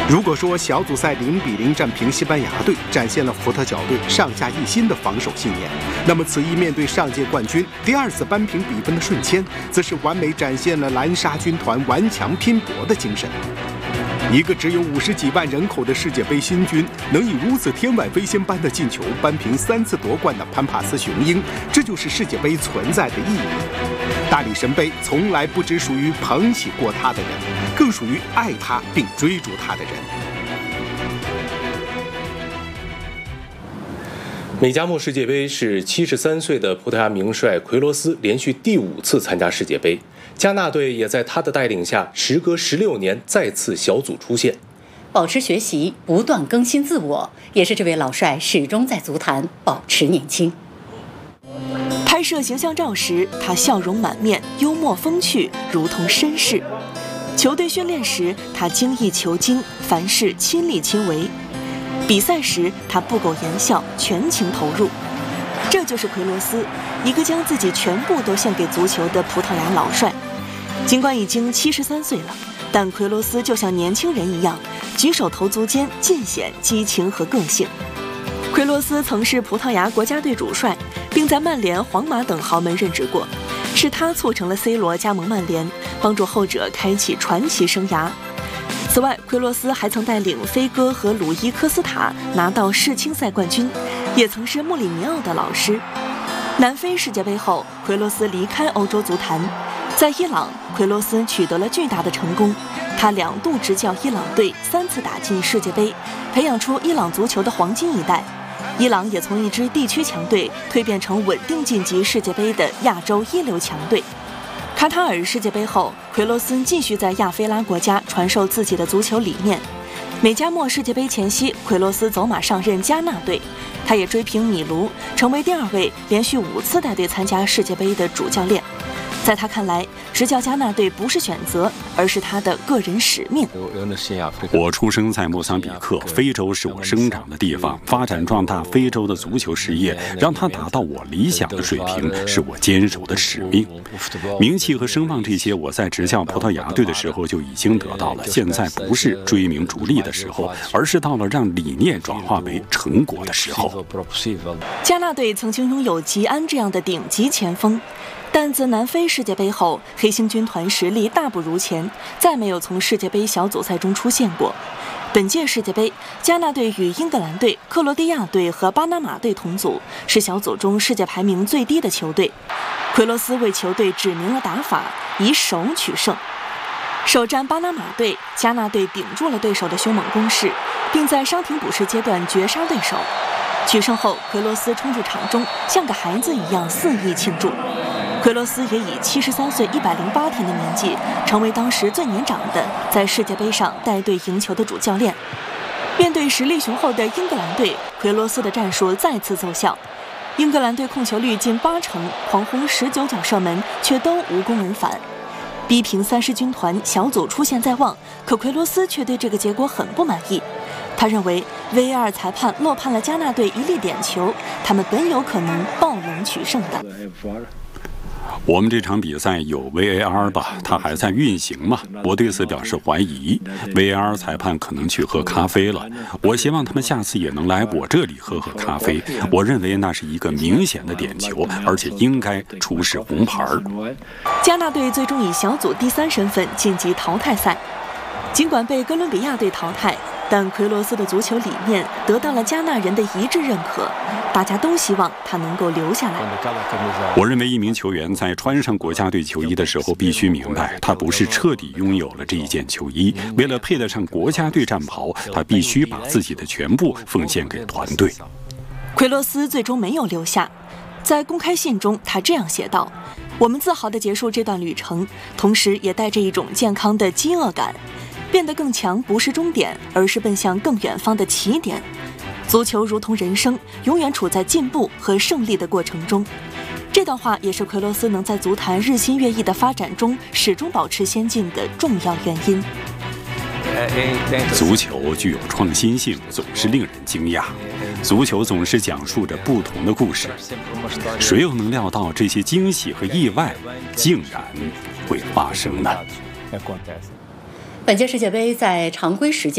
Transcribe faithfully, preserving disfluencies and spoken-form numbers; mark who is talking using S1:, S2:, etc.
S1: 如果说小组赛零比零战平西班牙队，展现了福特角队上下一心的防守信念，那么此役面对上届冠军第二次扳平比分的瞬间，则是完美展现了蓝沙军团顽强拼搏的精神。一个只有五十几万人口的世界杯新军，能以如此天外飞仙般的进球扳平三次夺冠的潘帕斯雄鹰，这就是世界杯存在的意义。大力神杯从来不只属于捧起过他的人，更属于爱他并追逐他的人。
S2: 美加墨世界杯是七十三岁的葡萄牙名帅奎罗斯连续第五次参加世界杯，加纳队也在他的带领下，时隔十六年再次小组出线。
S3: 保持学习，不断更新自我，也是这位老帅始终在足坛保持年轻。
S4: 拍摄形象照时，他笑容满面，幽默风趣，如同绅士。球队训练时，他精益求精，凡事亲力亲为。比赛时，他不苟言笑，全情投入。这就是奎罗斯，一个将自己全部都献给足球的葡萄牙老帅。尽管已经七十三岁了，但奎罗斯就像年轻人一样，举手投足间尽显激情和个性。奎罗斯曾是葡萄牙国家队主帅，并在曼联、皇马等豪门任职过，是他促成了 C 罗加盟曼联，帮助后者开启传奇生涯。此外，奎罗斯还曾带领飞哥和鲁伊科斯塔拿到世青赛冠军，也曾是穆里尼奥的老师。南非世界杯后，奎罗斯离开欧洲足坛，在伊朗，奎罗斯取得了巨大的成功。他两度执教伊朗队，三次打进世界杯，培养出伊朗足球的黄金一代。伊朗也从一支地区强队蜕变成稳定晋级世界杯的亚洲一流强队。卡塔尔世界杯后，奎罗斯继续在亚非拉国家传授自己的足球理念。美加墨世界杯前夕，奎罗斯走马上任加纳队，他也追平米卢，成为第二位连续五次带队参加世界杯的主教练。在他看来，执教加纳队不是选择，而是他的个人使命。
S5: 我出生在莫桑比克，非洲是我生长的地方，发展壮大非洲的足球事业，让它达到我理想的水平，是我坚守的使命。名气和声望这些，我在执教葡萄牙队的时候就已经得到了，现在不是追名逐利的时候，而是到了让理念转化为成果的时候。
S4: 加纳队曾经拥有吉安这样的顶级前锋，但自南非世界杯后，黑星军团实力大不如前，再没有从世界杯小组赛中出现过。本届世界杯，加纳队与英格兰队、克罗地亚队和巴拿马队同组，是小组中世界排名最低的球队。奎罗斯为球队指明了打法，以守取胜。首战巴拿马队，加纳队顶住了对手的凶猛攻势，并在伤停补时阶段绝杀对手。取胜后，奎罗斯冲入场中，像个孩子一样肆意庆祝。奎罗斯也以七十三岁一百零八天的年纪，成为当时最年长的在世界杯上带队赢球的主教练。面对实力雄厚的英格兰队，奎罗斯的战术再次奏效。英格兰队控球率近八成，狂轰十九脚射门，却都无功而返。逼平三狮军团，小组出线在望，可奎罗斯却对这个结果很不满意。他认为 V A R 裁判落判了加纳队一粒点球，他们本有可能爆冷取胜的。
S5: 我们这场比赛有 V A R 吧？它还在运行嘛？我对此表示怀疑。V A R 裁判可能去喝咖啡了。我希望他们下次也能来我这里喝喝咖啡。我认为那是一个明显的点球，而且应该出示红牌。
S4: 加纳队最终以小组第三身份晋级淘汰赛。尽管被哥伦比亚队淘汰，但奎罗斯的足球理念得到了加纳人的一致认可，大家都希望他能够留下来。
S5: 我认为一名球员在穿上国家队球衣的时候，必须明白，他不是彻底拥有了这一件球衣，为了配得上国家队战袍，他必须把自己的全部奉献给团队。
S4: 奎罗斯最终没有留下，在公开信中，他这样写道：“我们自豪地结束这段旅程，同时也带着一种健康的饥饿感。变得更强不是终点，而是奔向更远方的起点。足球如同人生，永远处在进步和胜利的过程中。”这段话也是奎罗斯能在足坛日新月异的发展中始终保持先进的重要原因。
S5: 足球具有创新性，总是令人惊讶。足球总是讲述着不同的故事，谁又能料到这些惊喜和意外竟然会发生呢？
S3: 本届世界杯在常规时间